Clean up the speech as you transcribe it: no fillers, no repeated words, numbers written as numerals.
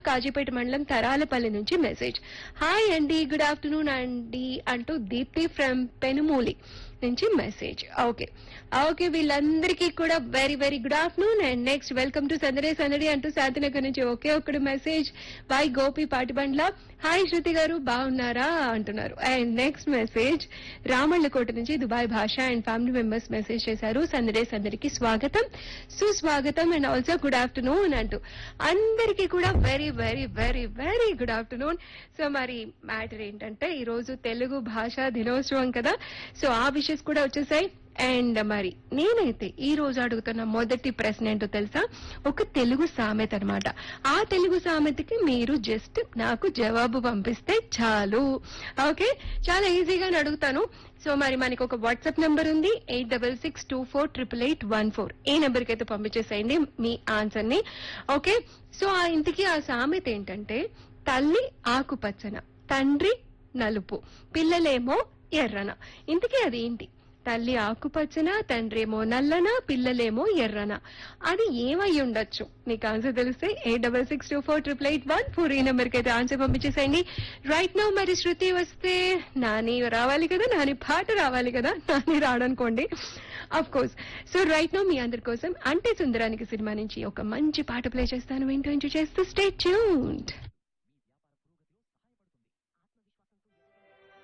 కాజీపేట మండలం తరాలపల్లి నుంచి message. Hi అండి, గుడ్ ఆఫ్టర్నూన్ అండి అంటూ దీప్తి ఫ్రమ్ పెనుమూలి నుంచి మెసేజ్. ఓకే ఓకే, వీళ్ళందరికీ కూడా very very good afternoon. And next welcome to సందడి అంటూ శాంతినగర్ నుంచి ఒకే ఒక్కడు message by Gopi Patibandla. Hi శృతి గారు, బాగున్నారా అంటున్నారు. అండ్ నెక్స్ట్ మెసేజ్ రామళ్ళకోట నుంచి దుబాయ్ భాష అండ్ ఫ్యామిలీ మెంబర్స్ మెసేజ్ చేశారు. సందడికి స్వాగతం, సుస్వాగతం అండ్ ఆల్సో గుడ్ ఆఫ్టర్నూన్ అంటూ అందరికీ కూడా very very very very good afternoon. So మరి మ్యాటర్ ఏంటంటే ఈ రోజు తెలుగు భాషా దినోత్సవం కదా, సో ఆ విషయస్ కూడా వచ్చేసాయి. అండ్ మరి నేనైతే ఈ రోజు అడుగుతున్న మొదటి ప్రశ్న ఏంటో తెలుసా? ఒక తెలుగు సామెత అన్నమాట. ఆ తెలుగు సామెతకి మీరు జస్ట్ నాకు జవాబు పంపిస్తే చాలు. ఓకే, చాలా ఈజీగా అడుగుతాను. సో మరి మనకి ఒక వాట్సాప్ నెంబర్ ఉంది 8662488814. ఈ నెంబర్ కి అయితే పంపించేసేయండి మీ ఆన్సర్ ని. ఓకే, సో ఇంతకీ ఆ సామెత ఏంటంటే తల్లి ఆకుపచ్చన, తండ్రి నలుపు, పిల్లలేమో ఎర్రన. ఇంతకీ అది ఏంటి? తల్లి ఆకుపచ్చన, తండ్రేమో నల్లన, పిల్లలేమో ఎర్రన. అది ఏమై ఉండొచ్చు? మీకు ఆన్సర్ తెలిస్తే 8662488814 ఈ నెంబర్కి అయితే ఆన్సర్ పంపించేసేయండి. రైట్ నౌ మరి శృతి వస్తే నాని రావాలి కదా, నాని పాట రావాలి కదా, Nani రాడనుకోండి of course. So right now మీ అందరి కోసం అంటే సుందరానికి సినిమా నుంచి ఒక మంచి పాట ప్లే చేస్తాను, వింటూ ఎంజాయ్ చేస్తూ స్టే ట్యూన్డ్.